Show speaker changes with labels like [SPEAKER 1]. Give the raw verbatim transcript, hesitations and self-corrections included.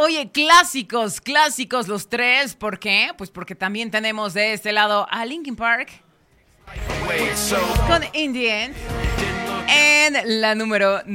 [SPEAKER 1] Oye, clásicos, clásicos los tres. ¿Por qué? Pues porque también tenemos de este lado a Linkin Park con In the End en la número